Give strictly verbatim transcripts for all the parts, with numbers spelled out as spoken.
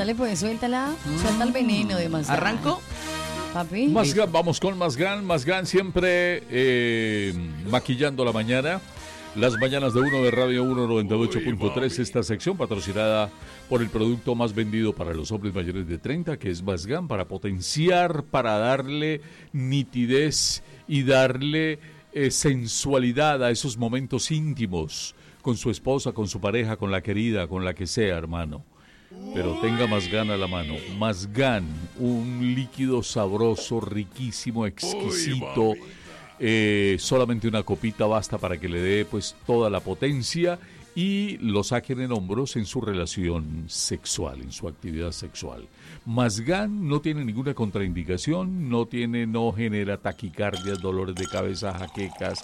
Dale pues, suéltala, mm. suelta el veneno de Mazgán. ¿Arranco? Papi. Mazgán, vamos con Mazgán, Mazgán siempre eh, maquillando la mañana. Las mañanas de uno de Radio uno noventa y ocho punto tres, esta sección patrocinada por el producto más vendido para los hombres mayores de treinta, que es Mazgán, para potenciar, para darle nitidez y darle eh, sensualidad a esos momentos íntimos con su esposa, con su pareja, con la querida, con la que sea, hermano. Pero tenga Mazgán a la mano. Mazgán, un líquido sabroso, riquísimo, exquisito. Eh, solamente una copita basta para que le dé pues toda la potencia y lo saquen en hombros en su relación sexual, en su actividad sexual. Mazgán no tiene ninguna contraindicación, no tiene, no genera taquicardias, dolores de cabeza, jaquecas,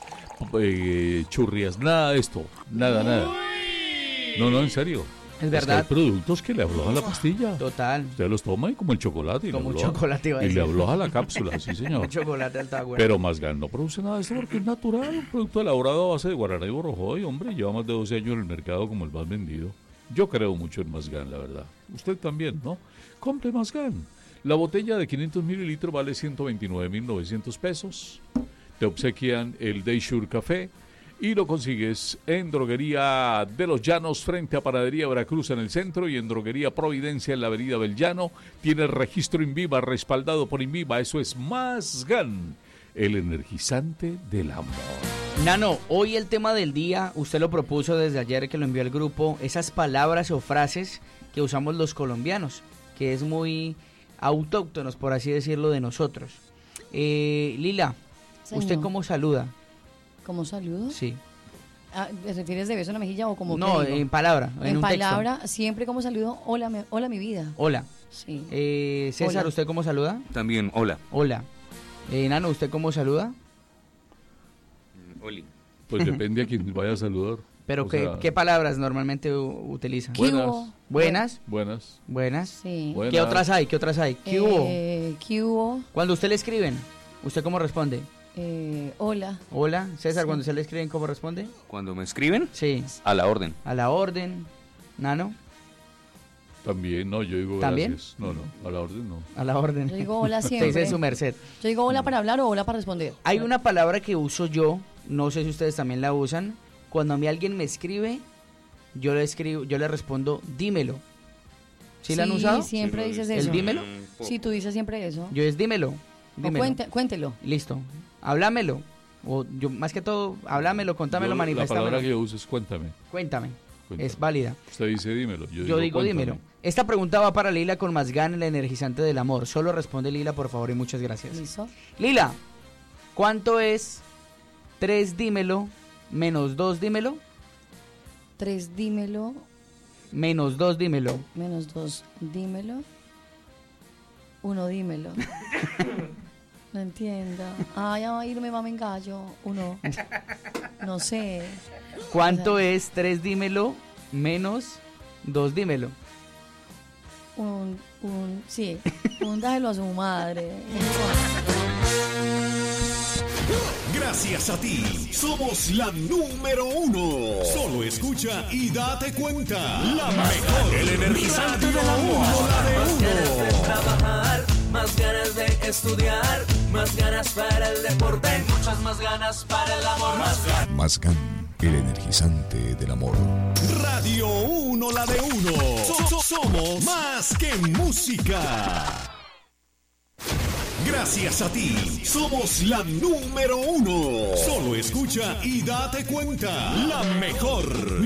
eh, churrias, nada de esto, nada, nada. No, no, en serio. Es verdad. Es que hay productos que le aflojan la pastilla. Total. Usted los toma y como el chocolate. Y como el chocolate iba a Y decir. le afloja la cápsula, sí señor. El chocolate alta bueno. Pero Mazgán no produce nada de esto porque es natural. Un producto elaborado a base de guaraná y borrojoy. Hombre, lleva más de doce años en el mercado como el más vendido. Yo creo mucho en Mazgán, la verdad. Usted también, ¿no? Compre Mazgán. La botella de quinientos mililitros vale ciento veintinueve mil novecientos pesos. Te obsequian el Day Sure Café. Y lo consigues en Droguería de los Llanos frente a Panadería Veracruz en el centro y en Droguería Providencia en la Avenida Belllano. Tiene registro INVIMA, respaldado por INVIMA. Eso es Mazgán, el energizante del amor. Nano, hoy el tema del día, usted lo propuso desde ayer que lo envió al grupo, esas palabras o frases que usamos los colombianos, que es muy autóctonos, por así decirlo, de nosotros. Eh, Lila, Señor. ¿usted cómo saluda? ¿Cómo saludo? Sí. Ah, ¿te refieres de beso en la mejilla o como No, en palabra, en, en un palabra, texto. siempre como saludo, hola, me, hola mi vida. Hola. Sí. Eh, César, Hola. ¿usted cómo saluda? También, hola. Hola. Eh, Nano, ¿usted cómo saluda? Oli. Pues depende a quien vaya a saludar. Pero O ¿qué, sea, ¿qué palabras normalmente u- utiliza? ¿Qué Buenas. hubo? Buenas. Buenas. Buenas. Sí. Buenas. ¿Qué otras hay? ¿Qué otras hay? ¿Qué hubo? Eh, ¿Qué hubo? Cuando usted le escriben, ¿usted cómo responde? Eh, hola. Hola. César, Sí. cuando usted le escriben, ¿cómo responde? Cuando me escriben, Sí. a la orden. A la orden. Nano, También, no, yo digo ¿También? gracias. No, no, a la orden no. a la orden. Yo digo hola Usted siempre. dice su merced. Yo digo hola para hablar o hola para responder. Hay una palabra que uso yo, no sé si ustedes también la usan. Cuando a mí alguien me escribe, yo le escribo, yo le respondo, dímelo. ¿Sí, la han usado? siempre Sí, dices ¿El eso. dímelo? Sí, tú dices siempre eso. Yo es dímelo. O dímelo. cuente- cuéntelo. Listo. Háblamelo. O yo, más que todo, háblamelo, contámelo, Yo, la maniféstamelo. palabra que yo uso es cuéntame. Cuéntame. Cuéntame. Es válida. Usted dice dímelo. Yo, Yo digo cuéntame. dímelo. Esta pregunta va para Lila con Mazgán, el energizante del amor. Solo responde Lila, por favor, y muchas gracias. ¿Listo? Lila, ¿cuánto es tres dímelo menos dos dímelo? Tres, dímelo. Menos dos dímelo. Menos dos, dímelo. Uno, dímelo. No entiendo. Ah, ya va a irme, mame en gallo. Uno. No sé. ¿Cuánto es tres dímelo menos dos dímelo? Un, un, sí. Un dájelo a su madre. Gracias a ti, somos la número uno. Solo escucha y date cuenta. La mejor. El energizante del amor. Más ganas de trabajar, más ganas de estudiar, más ganas para el deporte, muchas más ganas para el amor. Más ganas. Mazgán, el energizante del amor. Radio uno, la de uno. So- so- somos más que música. Gracias a ti, somos la número uno. Solo escucha y date cuenta. La mejor.